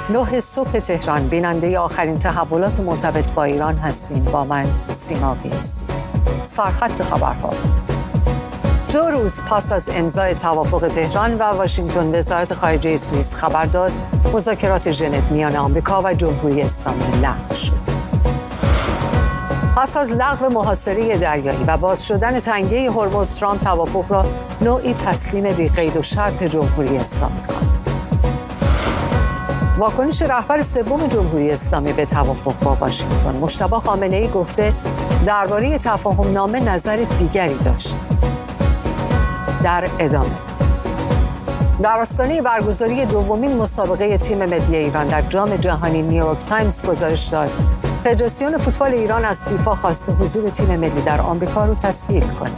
9 صبح تهران، بیننده آخرین تحولات مرتبط با ایران هستیم. با من سیما ویس. سرخط خبرها. 2 روز پس از امضای توافق تهران و واشنگتن، وزارت خارجه سوئیس خبر داد مذاکرات ژنو میان آمریکا و جمهوری اسلامی لغو شد. پس از لغو محاصره دریایی و باز شدن تنگه هرمز، ترامپ توافق را نوعی تسلیم بی قید و شرط جمهوری اسلامی خواند. واکنش رهبر سوم جمهوری اسلامی به توافق با واشنگتن، مجتبی خامنه‌ای گفته درباره تفاهم نامه نظر دیگری داشت. در ادامه، در آستانه برگزاری دومین مسابقه تیم ملی ایران در جام جهانی، نیویورک تایمز گزارش داد فدراسیون فوتبال ایران از فیفا خواسته حضور تیم ملی در آمریکا رو تسهیل کنه.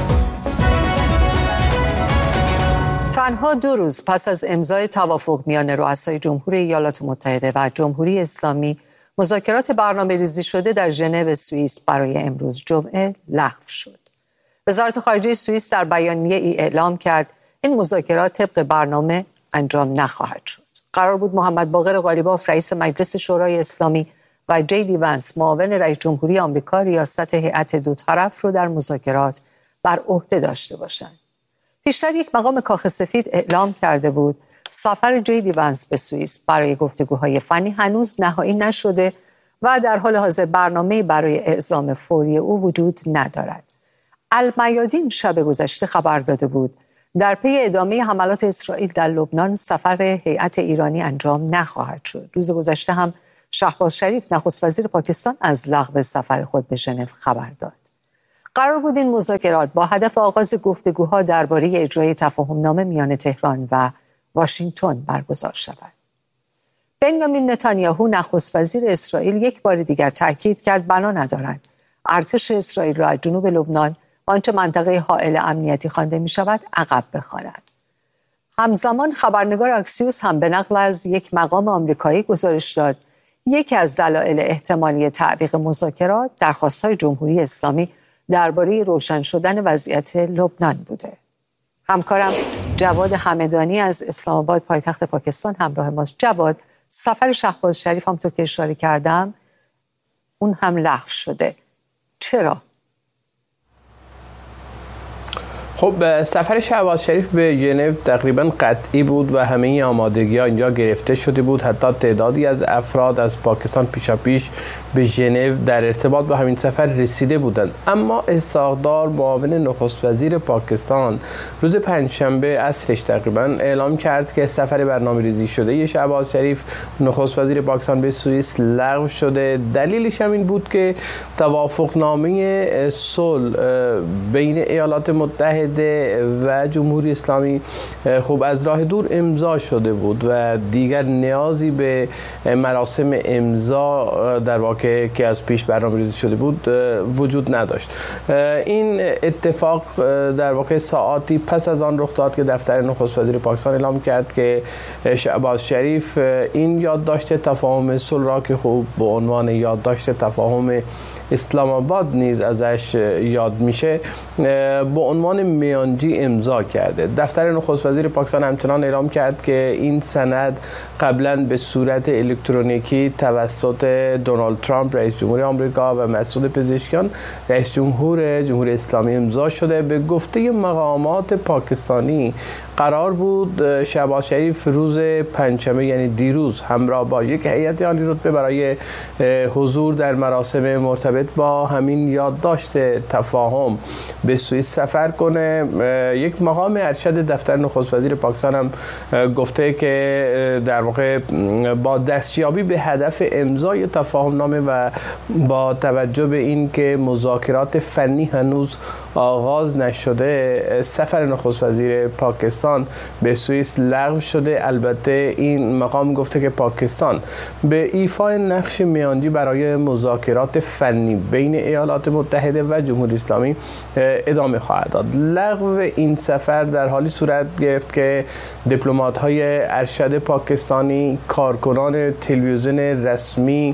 تنها 2 روز پس از امضای توافق میان رؤسای جمهوری ایالات متحده و جمهوری اسلامی، مذاکرات برنامه‌ریزی شده در ژنو سوئیس برای امروز جمعه لغو شد. وزارت خارجه سوئیس در بیانیه ای اعلام کرد این مذاکرات طبق برنامه انجام نخواهد شد. قرار بود محمد باقر غالیباف، رئیس مجلس شورای اسلامی، و جی دی ونس، معاون رئیس جمهوری آمریکا، ریاست هیئت 2 طرف رو در مذاکرات بر عهده داشته باشند. پیشتر یک مقام کاخ سفید اعلام کرده بود سفر جی دی ونس به سوئیس برای گفتگوهای فنی هنوز نهایی نشده و در حال حاضر برنامه‌ای برای اعزام فوری او وجود ندارد. المیادین شب گذشته خبر داده بود در پی ادامه حملات اسرائیل در لبنان سفر هیئت ایرانی انجام نخواهد شد. روز گذشته هم شهباز شریف، نخست وزیر پاکستان، از لغو سفر خود به ژنو خبر داد. قرار بود این مذاکرات با هدف آغاز گفتگوها درباره اجرای تفاهم‌نامه میان تهران و واشنگتن برگزار شود. بنیامین نتانیاهو، نخست وزیر اسرائیل، یک بار دیگر تاکید کرد بنا ندارد ارتش اسرائیل را از جنوب لبنان، آنچه منطقه حائل امنیتی خوانده می شود، عقب بخواند. همزمان خبرنگار اکسیوس هم به نقل از یک مقام آمریکایی گزارش داد یکی از دلایل احتمالی تعویق مذاکرات درخواست‌های جمهوری اسلامی درباره روشن شدن وضعیت لبنان بوده. همکارم جواد همدانی از اسلام آباد، پایتخت پاکستان، همراه ماست. جواد، سفر شهباز شریف همونطور که اشاره کردم اون هم لغو شده. چرا؟ خب، سفر شهباز شریف به ژنو تقریبا قطعی بود و همه آمادگی‌ها اینجا گرفته شده بود. حتی تعدادی از افراد از پاکستان پیشاپیش به ژنو در ارتباط با همین سفر رسیده بودند. اما اسحاق‌دار، معاون نخست وزیر پاکستان، روز پنجشنبه عصرش تقریبا اعلام کرد که سفر برنامه‌ریزی شده شهباز شریف، نخست وزیر پاکستان، به سوئیس لغو شده. دلیلش هم این بود که توافقنامه صلح بین ایالات متحده و جمهوری اسلامی خب از راه دور امضا شده بود و دیگر نیازی به مراسم امضا در واقع که از پیش برنامه‌ریزی شده بود وجود نداشت. این اتفاق در واقع ساعاتی پس از آن رخ داد که دفتر نخست وزیر پاکستان اعلام کرد که شهباز شریف این یادداشت تفاهم صلح را که خوب به عنوان یادداشت تفاهم اسلام آباد نیز ازش یاد میشه به عنوان میانجی امضا کرده. دفتر نخست وزیر پاکستان همچنان اعلام کرد که این سند قبلا به صورت الکترونیکی توسط دونالد ترامپ، رئیس جمهور آمریکا، و مسعود پزشکیان، رئیس جمهور جمهوری اسلامی، امضا شده. به گفته مقامات پاکستانی قرار بود شهباز شریف روز پنجشنبه، یعنی دیروز، همراه با یک هیئت عالی رتبه برای حضور در مراسم مرتبط با همین یادداشت تفاهم به سوئیس سفر کنه. یک مقام ارشد دفتر نخست وزیر پاکستان هم گفته که در واقع با دستیابی به هدف امضای تفاهم نامه و با توجه به این که مذاکرات فنی هنوز آغاز نشده، سفر نخست وزیر پاکستان به سوئیس لغو شده. البته این مقام گفته که پاکستان به ایفای نقش میانجی برای مذاکرات فنی بین ایالات متحده و جمهوری اسلامی ادامه خواهد داد. لغو این سفر در حالی صورت گرفت که دیپلمات‌های ارشد پاکستانی، کارکنان تلویزیون رسمی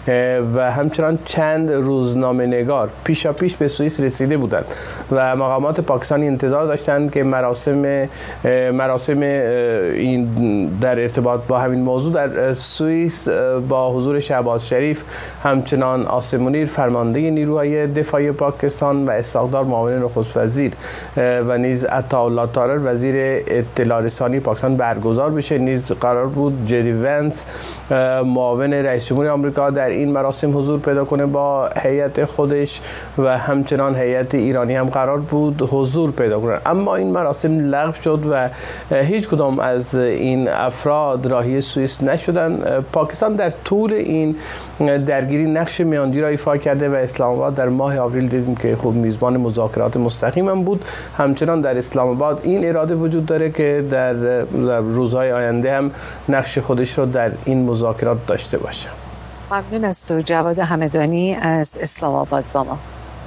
و همچنان چند روزنامه‌نگار پیشاپیش به سوئیس رسیده بودند و مقامات پاکستانی انتظار داشتند که مراسم مراسم این در ارتباط با همین موضوع در سوئیس با حضور شهباز شریف، همچنان آصم منیر فرمانده نیروهای دفاعی پاکستان و اسحاق‌دار معاون نخست وزیر و نیز عطاالله طارر وزیر اطلاع رسانی پاکستان برگزار بشه. نیز قرار بود جدی ونس معاون رئیس جمهور آمریکا در این مراسم حضور پیدا کنه با هیئت خودش و همچنان هیئت ایرانی هم قرار بود حضور پیدا کنه، اما این مراسم لغو شد و هیچ کدام از این افراد راهی سوئیس نشدن. پاکستان در طول این درگیری نقش میاندی را ایفا کرده و اسلام آباد در ماه آوریل دیدیم که خوب میزبان مذاکرات مستقیم هم بود. همچنان در اسلام آباد این اراده وجود داره که در روزهای آینده هم نقش خودش را در این مذاکرات داشته باشه. ممنون از تو جواد همدانی از اسلام آباد با ما.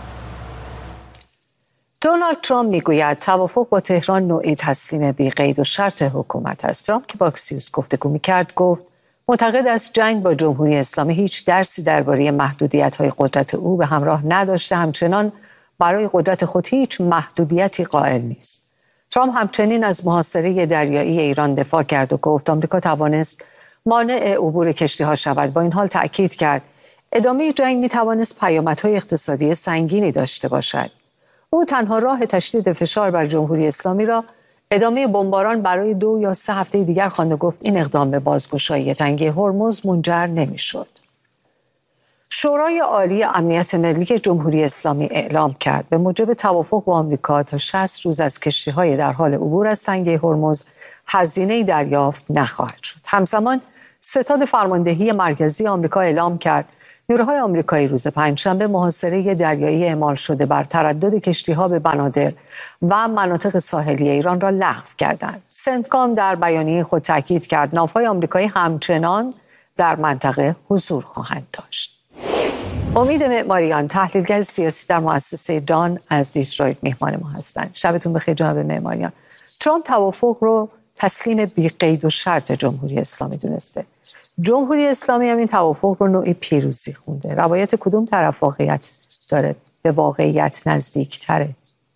دونالد ترامپ میگوید توافق با تهران نوعی تسلیم بی قید و شرط حکومت است. ترامپ که با اکسیوس گفتگو میکرد گفت معتقد است جنگ با جمهوری اسلامی هیچ درسی درباره محدودیت‌های قدرت او به همراه نداشته، همچنان برای قدرت خود هیچ محدودیتی قائل نیست. ترامپ همچنین از محاصره دریایی ایران دفاع کرد و گفت آمریکا توانست مانع عبور کشتی‌ها شود. با این حال تأکید کرد ادامه جنگ می‌توانست پیامدهای اقتصادی سنگینی داشته باشد. او تنها راه تشدید فشار بر جمهوری اسلامی را ادامه بمباران برای 2 یا 3 هفته دیگر خواند و گفت این اقدام به بازگشایی تنگه هرمز منجر نمی‌شد. شورای عالی امنیت ملی جمهوری اسلامی اعلام کرد به موجب توافق با آمریکا تا 60 روز از کشتی‌های در حال عبور از تنگه هرمز هزینه‌ای دریافت نخواهد شد. همزمان ستاد فرماندهی مرکزی آمریکا اعلام کرد نیروهای آمریکایی روز پنجشنبه محاصره دریایی اعمال شده بر تردد کشتی‌ها به بنادر و مناطق ساحلی ایران را لغو کردند. سنتکام در بیانیه خود تاکید کرد ناوهای آمریکایی همچنان در منطقه حضور خواهند داشت. امید معماریان تحلیلگر سیاسی در مؤسسه دان از دیترویت مهمان ما هستند. شبتون بخیر جناب معماریان. ترامپ توافق رو تسلیم بی قید و شرط جمهوری اسلامی دونسته. جمهوری اسلامی هم این توافق رو نوعی پیروزی خونده. روایت کدوم طرف واقعیت داره، به واقعیت نزدیک تره؟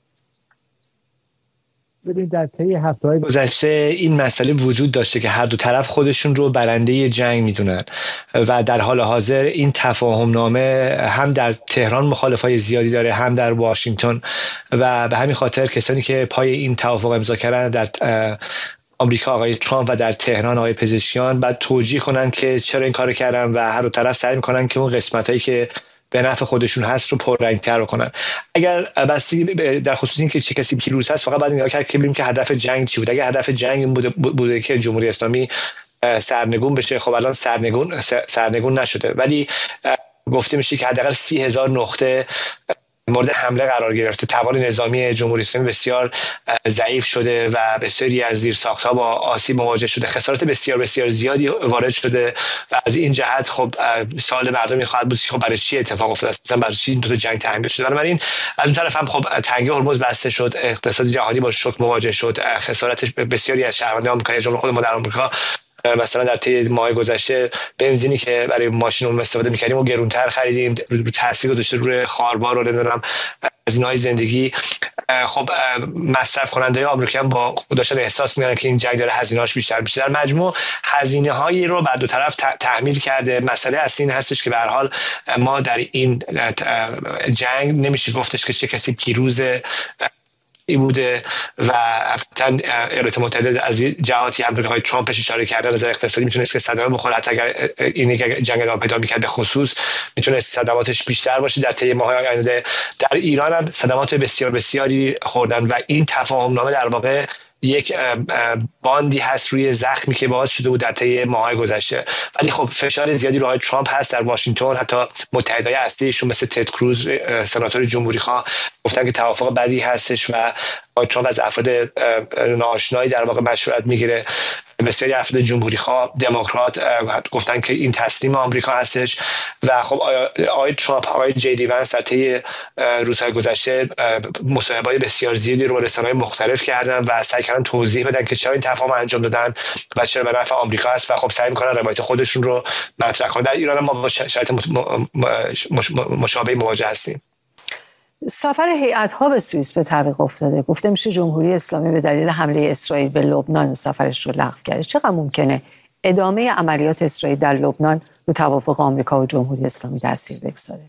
ببینید در طی هفته‌های گذشته این مسئله وجود داشته که هر دو طرف خودشون رو برنده جنگ میدونن و در حال حاضر این تفاهم نامه هم در تهران مخالفای زیادی داره هم در واشنگتن و به همین خاطر کسانی که پای این توافق امضا کردن در آمریکا آقای ترامپ و در تهران آقای پزشکیان بعد توجیه کنن که چرا این کارو کردن و هر دو طرف سعی میکنن که اون قسمتایی که به نفع خودشون هست رو پررنگ‌تر کنن. اگر بستگی در خصوص این که چه کسی پیروز هست فقط باید نگاه کرد که ببینیم که هدف جنگ چی بود. اگر هدف جنگ بوده که جمهوری اسلامی سرنگون بشه، خب الان سرنگون نشده، ولی گفته میشه که حداقل 30,000 نقطه مورد حمله قرار گرفته. توان نظامی جمهوری اسلامی بسیار ضعیف شده و بسیاری از زیرساخت‌ها با آسیب مواجه شده. خسارات بسیار بسیار زیادی وارد شده و از این جهت خب سوال مردمی خواهد بود خب برای چی اتفاق افتاده، مثلا برای چی دو تا جنگ تحمیل شده. بنابراین از اون طرف هم خب تنگه هرمز بسته شد، اقتصاد جهانی با شوک مواجه شد، خسارات بسیاری از شهروندان آمریکایی جمله خود ما در آمریکا مثلا در طی ماه گذشته بنزینی که برای ماشینمون استفاده می‌کردیم و گرونتر خریدیم، رو تاثیر گذاشته روی خاربار و نمیدونم هزینه‌های زندگی. خب مصرف کننده آمریکایی با داشتن احساس می‌کنن که این جنگ داره هزینه‌اش بیشتر میشه. در مجموع هزینه‌هایی رو بر دو طرف تحمیل کرده. مسئله اصلی این هستش که به هر حال ما در این جنگ نمیشه گفتش که چه کسی پیروز بوده و ایالات متحده از جهاتی هم آقای ترامپ اشاره کرده از اقتصادی میتونست که صدمه بخوره، حتی اگر این جنگ ادامه پیدا می‌کرد به خصوص میتونست صدماتش بیشتر باشه. در طی ماه‌های آینده در ایران هم صدمات بسیار بسیاری خوردن و این تفاهم نامه در واقع یک باندی هست روی زخمی که باعث شده بود در طی ماه‌های گذشته. ولی خب فشار زیادی روی ترامپ هست در واشنگتن. حتی متحدای اصلیشون مثل تد کروز سناتور جمهوری‌خواه گفتن که توافق بدی هستش و ترامپ از افراد ناآشنایی در واقع مشورت میگیره. بسیاری افراد جمهوری‌خواه دموکرات گفتن که این تسلیم آمریکا هستش و خب آقای ترامپ آقای جدی ونس در طی روزهای گذشته مصاحبه‌های بسیار زیادی رو با رسانه‌های مختلف کردن و سعی کردن توضیح بدن که چرا این تفاهم انجام دادن و چرا به نفع آمریکا است و خب سعی می‌کنن روایت خودشون رو مطرح کنن. در ایران ما با شرایط مشابه مواجه هستیم. سفر هیئت‌ها به سوئیس به تعویق افتاده. گفته میشه جمهوری اسلامی به دلیل حمله اسرائیل به لبنان سفرش رو لغو کرده. چقدر ممکنه ادامه عملیات اسرائیل در لبنان رو توافق آمریکا و جمهوری اسلامی تاثیر بگذاره؟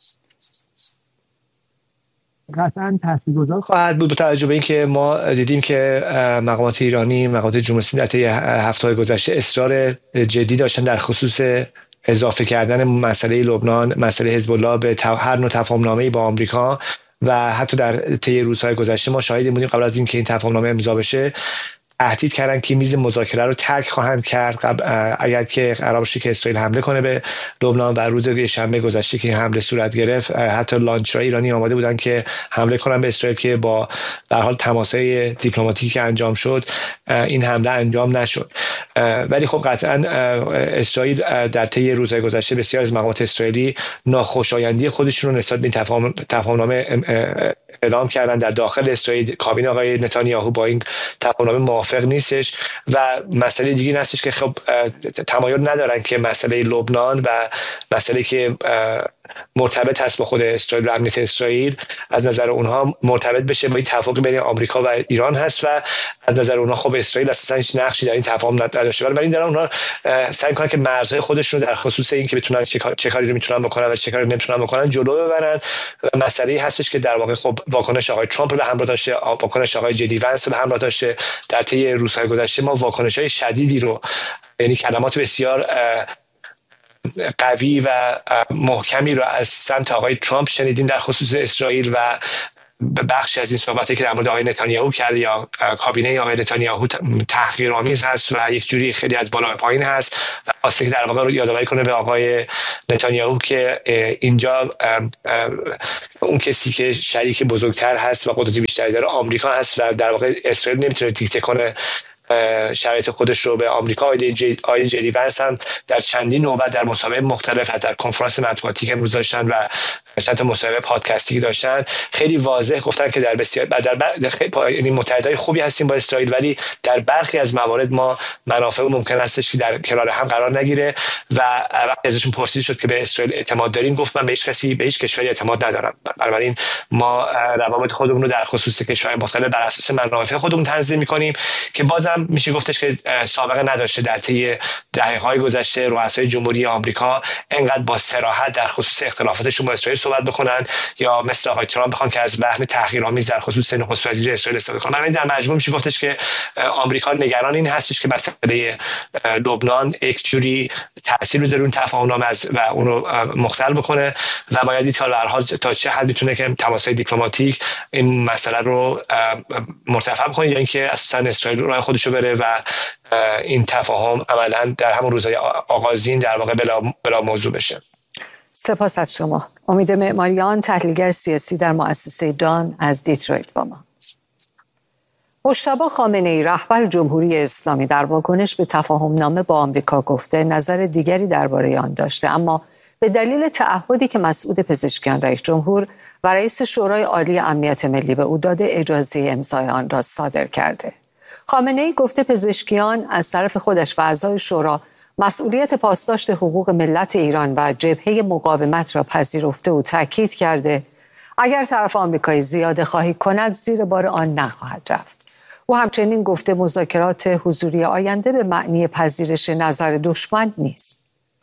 قطعاً تاثیرگذار خواهد بود، با توجه به اینکه ما دیدیم که مقامات ایرانی، مقامات جمهوری اسلامی در طی هفته‌های گذشته اصرار جدی داشتن در خصوص اضافه کردن مسئله لبنان، مسئله حزب الله به هر نوع تفاهم‌نامه‌ای با آمریکا و حتی در طی روزهای گذشته ما شاهد بودیم قبل از اینکه این تفاهم‌نامه امضا بشه تهدید کردن که میز مذاکره رو ترک خواهند کرد اگر که قرار باشه که اسرائیل حمله کنه به لبنان. و روز شنبه گذشته که این حمله صورت گرفت حتی لانچرهای ایرانی آماده بودن که حمله کنن به اسرائیل که با در حال تماس‌های دیپلماتیکی که انجام شد این حمله انجام نشد. ولی خب قطعا اسرائیل در طی روزهای گذشته بسیار از مقامات اسرائیلی ناخوشایندی خودشون رو نسبت به این تفاهم‌نامه اعلام کردن. در داخل اسرائیل کابینه آقای نتانیاهو با این تفاهم‌نامه موافق نیستش و مسئله دیگه هستش که خب تمایل ندارن که مسئله لبنان و مسئله که مرتبط هست با خود اسرائیل و امنیت اسرائیل از نظر اونها مرتبط بشه با این توافقی بین آمریکا و ایران هست و از نظر اونها خب اسرائیل اساسا هیچ نقشی در این تفاهم نداشته. ولی این دارن اونها سعی می‌کنن که مرزهای خودشون رو در خصوص این که بتونن چه کاری رو میتونن بکنن و چه کاری نمیتونن بکنن جلو ببرن. و مسئله هستش که در واقع خب واکنش آقای ترامپ رو به همراه داشته، واکنش آقای جدی ونس رو به همراه داشته. در طی روزهای گذشته ما واکنش‌های شدیدی رو، یعنی کلمات بسیار قوی و محکمی رو از سمت آقای ترامپ شنیدین در خصوص اسرائیل و بخشی از این صحبتی که در مورد آقای نتانیاهو کرده یا کابینه آقای نتانیاهو تحقیرآمیز هست و یک جوری خیلی از بالا پایین هست و واسه که در واقع رو یادآوری کنه به آقای نتانیاهو که اینجا اون کسی که شریک بزرگتر هست و قدرت بیشتری داره آمریکا هست و در واقع اسرائیل نمیتونه دیکته کنه شرایط خودش رو به آمریکا. آقای جدی ونس هم در چندین نوبت در مصاحبه مختلف در کنفرانس مطبوعاتی که امروز داشتن و چند تا مصاحبه پادکستی که داشتن خیلی واضح گفتن که در بسیار یعنی متحدای خوبی هستیم با اسرائیل ولی در برخی از موارد ما منافع ممکن هستش که در کنار هم قرار نگیره و ازشون پرسیده شد که به اسرائیل اعتماد دارین، گفت من به هیچ کشوری اعتماد ندارم. بنابراین ما روابط خودمون رو در خصوص کشورهای مختلف بر اساس منافع خودمون تنظیم می‌کنیم که بازم میشه گفتش که سابقه نداشته در طی دهه‌های گذشته رؤسای جمهوری آمریکا انقدر با صراحت در خصوص اختلافاتشون با اسرائیل صحبت بکنن یا مثل آقای ترامپ بخوان که از لحن تحقیرآمیز در خصوص نخست وزیر اسرائیل استفاده کنن. من در مجموع میشه گفتش که آمریکا نگران این هستش که مسئله لبنان یک جوری تاثیر بذاره اون تفاهم‌نامه و اون رو مختل بکنه و باید دید تا چه حد میتونه که تماس‌های دیپلماتیک این مسئله رو مرتفع کنه یا اینکه اساسا اسرائیل راه خودش رو بره و این تفاهم عملاً در همون روزهای آغازین در واقع بلا موضوع بشه. سپاس از شما. امید معماریان، تحلیلگر سیاسی در مؤسسه دان از دیترویت با ما. مجتبی خامنه‌ای رهبر جمهوری اسلامی در واکنش به تفاهم‌نامه با آمریکا گفته نظر دیگری درباره آن داشته، اما به دلیل تعهدی که مسعود پزشکیان رئیس جمهور و رئیس شورای عالی امنیت ملی به او داده اجازه امضای آن را صادر کرده. خامنه‌ای گفته پزشکیان از طرف خودش و اعضای شورا مسئولیت پاسداشت حقوق ملت ایران و جبهه مقاومت را پذیرفته و تاکید کرده اگر طرف آمریکایی زیاده خواهی کند زیر بار آن نخواهد رفت. او همچنین گفته مذاکرات حضوری آینده به معنی پذیرش نظر دشمن نیست.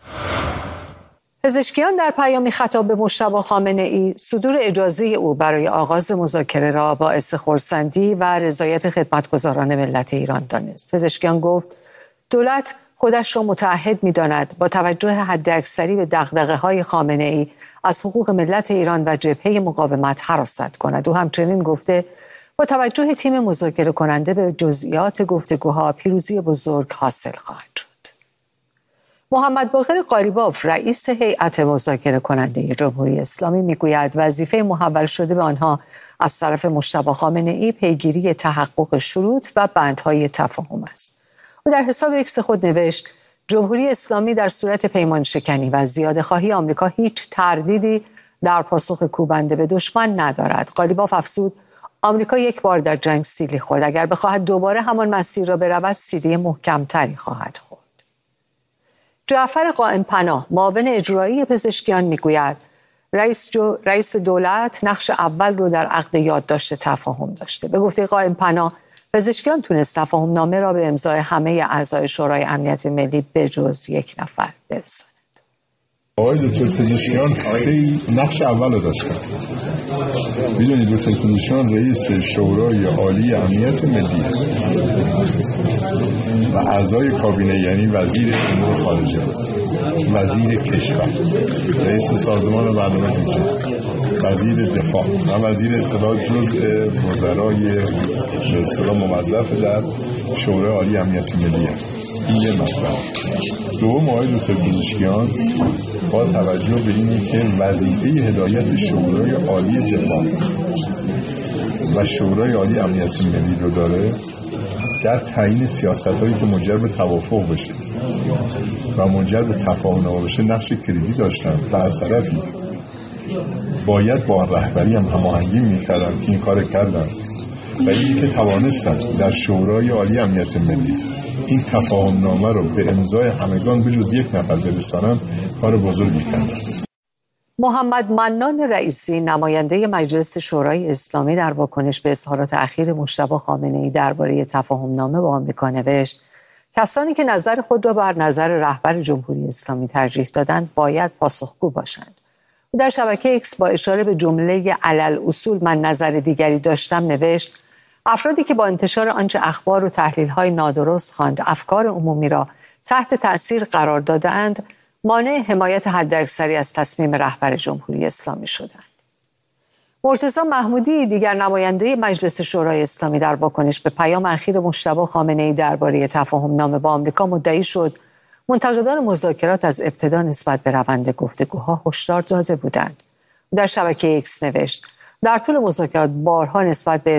پزشکیان در پیامی خطاب به مجتبی خامنه‌ای صدور اجازه او برای آغاز مذاکره را باعث خرسندی و رضایت خدمتگزاران ملت ایران دانست. پزشکیان گفت دولت خودش را متعهد می‌داند با توجه حداکثری به دغدغه‌های خامنه‌ای از حقوق ملت ایران و جبهه مقاومت حراست کند. او همچنین گفته با توجه تیم مذاکره کننده به جزئیات گفتگوها پیروزی بزرگ حاصل خواهد شد. محمد باقر قالیباف رئیس هیئت مذاکره کننده جمهوری اسلامی میگوید وظیفه محول شده به آنها از طرف مجتبی خامنه‌ای پیگیری تحقق شروط و بندهای تفاهم است. او در حساب ایکس خود نوشت جمهوری اسلامی در صورت پیمان شکنی و زیاده خواهی آمریکا هیچ تردیدی در پاسخ کوبنده به دشمن ندارد. قالیباف افزود آمریکا یک بار در جنگ سیلی خورد، اگر بخواهد دوباره همان مسیر را برود سیلی محکمتری خواهد خورد. جعفر قائم پناه معاون اجرایی پزشکیان میگوید رئیس دولت نقش اول رو در عقد یادداشت تفاهم داشته. به گفته قائم پناه، پزشکیان تونست تفاهم نامه را به امضای همه اعضای شورای امنیت ملی به جز یک نفر برساند. آقای دکتر پزشکیان خیلی نقش اول رو داشتن. میدونید دکتر پزشکیان رئیس شورای عالی امنیت ملی و اعضای کابینه، یعنی وزیر امور خارجه، وزیر کشور، رئیس سازمان برنامه‌ریزی، وزیر دفاع و وزیر اطلاعات جزء وزرای به اصطلاح موظف در شورای عالی امنیت ملی. این یه مسئله. دوم، آقای دکتر پزشکیان با توجه به اینه که وظیفه هدایت شورای عالی دفاع و شورای عالی امنیت ملی رو داره در تعیین سیاست‌هایی که منجر به توافق بشه و منجر به تفاهم بشه نقش کلیدی داشتن و از طرفی باید با رهبری هم هماهنگی می‌کردن که این کار کردن و اینی که توانستن در شورای عالی امنیت ملی این تفاهم نامه رو به امضای همگان به جز یک نفر برسانن، کار بزرگی کردن. محمد منان رئیسی، نماینده مجلس شورای اسلامی، در واکنش به اظهارات اخیر مجتبی خامنه‌ای درباره تفاهم نامه با آمریکا نوشت: کسانی که نظر خود را بر نظر رهبر جمهوری اسلامی ترجیح دادند باید پاسخگو باشند. او در شبکه ایکس با اشاره به جمله علل اصول من نظر دیگری داشتم نوشت: افرادی که با انتشار آنچه اخبار و تحلیل‌های نادرست خواند افکار عمومی را تحت تأثیر قرار داده‌اند، مانع حمایت حداکثری از تصمیم رهبر جمهوری اسلامی شدند. مرتضی محمودی، دیگر نماینده مجلس شورای اسلامی، در واکنش به پیام اخیر مجتبی خامنه‌ای درباره تفاهم نامه با آمریکا مدعی شد منتقدان مذاکرات از ابتدا نسبت به روند گفتگوها هشدار داده بودند. در شبکه ایکس نوشت: در طول مذاکرات بارها نسبت به